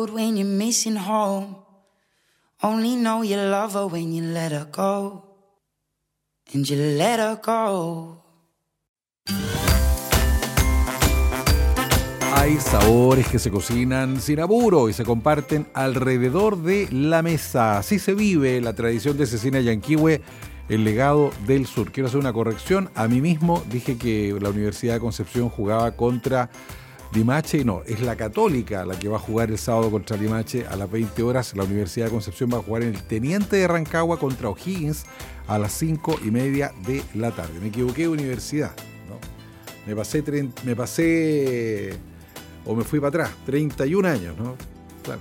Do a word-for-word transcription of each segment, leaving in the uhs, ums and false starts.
When you're missing home, only know you love her when you let her go, and you let her go. Hay sabores que se cocinan sin apuro y se comparten alrededor de la mesa. Así se vive la tradición de Cecina Yanquihue, el legado del sur. Quiero hacer una corrección. A mí mismo dije que la Universidad de Concepción jugaba contra Limache, y no, es la Católica la que va a jugar el sábado contra Limache a las veinte horas. La Universidad de Concepción va a jugar en el Teniente de Rancagua contra O'Higgins a las cinco y media de la tarde. Me equivoqué de universidad, ¿no? Me pasé, tre- me pasé, o me fui para atrás, treinta y un años, ¿no? Claro.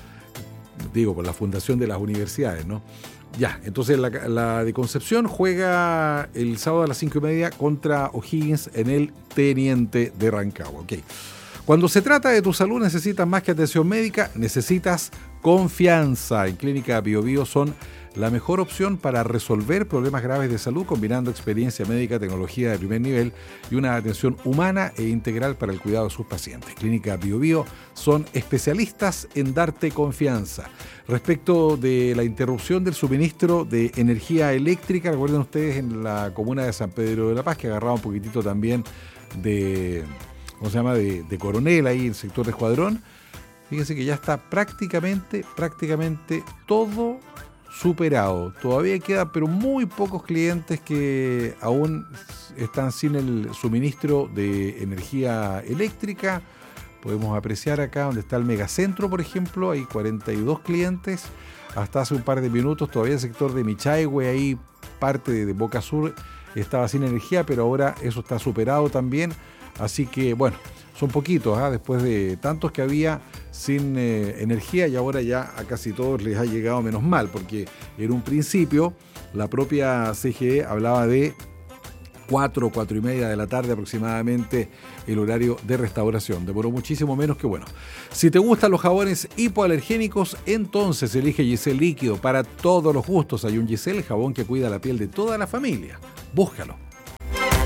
Digo, por la fundación de las universidades, ¿no? Ya, entonces la, la de Concepción juega el sábado a las cinco y media contra O'Higgins en el Teniente de Rancagua. Ok. Cuando se trata de tu salud necesitas más que atención médica, necesitas confianza. En Clínica Bio Bio son la mejor opción para resolver problemas graves de salud, combinando experiencia médica, tecnología de primer nivel y una atención humana e integral para el cuidado de sus pacientes. Clínica Bio Bio son especialistas en darte confianza. Respecto de la interrupción del suministro de energía eléctrica, recuerden ustedes en la comuna de San Pedro de la Paz, que agarraba un poquitito también de, ¿cómo se llama?, de, de Coronel, ahí en el sector de Escuadrón. Fíjense que ya está prácticamente, prácticamente todo superado. Todavía quedan, pero muy pocos clientes que aún están sin el suministro de energía eléctrica. Podemos apreciar acá donde está el megacentro, por ejemplo, hay cuarenta y dos clientes. Hasta hace un par de minutos todavía el sector de Michaihue, ahí parte de Boca Sur, estaba sin energía, pero ahora eso está superado también. Así que, bueno, son poquitos, ¿eh? Después de tantos que había sin eh, energía, y ahora ya a casi todos les ha llegado, menos mal, porque en un principio la propia C G E hablaba de cuatro, cuatro y media de la tarde aproximadamente el horario de restauración. Demoró muchísimo menos, que bueno. Si te gustan los jabones hipoalergénicos, entonces elige Giselle Líquido para todos los gustos. Hay un Giselle, jabón que cuida la piel de toda la familia. Búscalo.